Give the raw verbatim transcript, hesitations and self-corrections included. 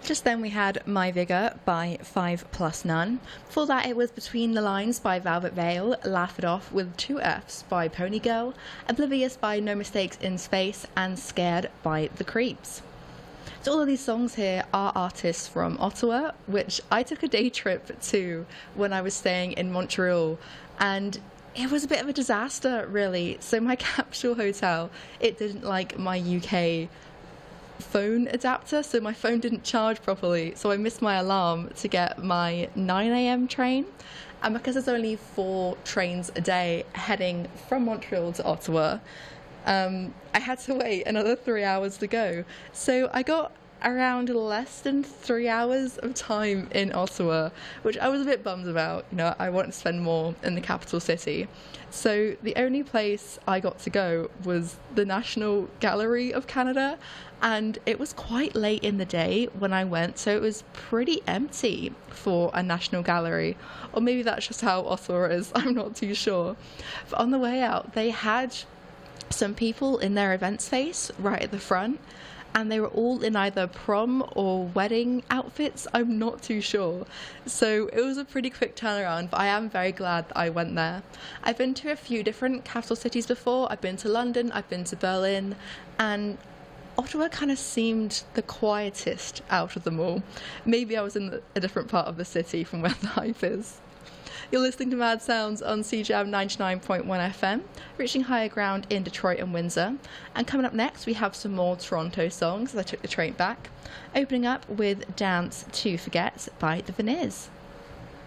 Just then we had My Vigour by Five Plus None. Before that it was Between the Lines by Velvet Veil, Laugh It Off with Two F's by Pony Girl, Oblivious by No Mistakes in Space, and Scared by The Creeps. So all of these songs here are artists from Ottawa, which I took a day trip to when I was staying in Montreal, and it was a bit of a disaster really. So my capsule hotel, it didn't like my U K phone adapter, so my phone didn't charge properly, so I missed my alarm to get my nine a.m. train. And because there's only four trains a day heading from Montreal to Ottawa, um, I had to wait another three hours to go. So I got around less than three hours of time in Ottawa, which I was a bit bummed about. You know, I wanted to spend more in the capital city. So the only place I got to go was the National Gallery of Canada, and it was quite late in the day when I went, so it was pretty empty for a National Gallery. Or maybe that's just how Ottawa is, I'm not too sure. But on the way out, they had some people in their event space right at the front, and they were all in either prom or wedding outfits, I'm not too sure. So it was a pretty quick turnaround, but I am very glad that I went there. I've been to a few different capital cities before. I've been to London, I've been to Berlin, and Ottawa kind of seemed the quietest out of them all. Maybe I was in a different part of the city from where the hype is. You're listening to Mad Sounds on C J A M ninety-nine point one F M, reaching higher ground in Detroit and Windsor. And coming up next, we have some more Toronto songs as I took the train back, opening up with Dance to Forget by The Veneers.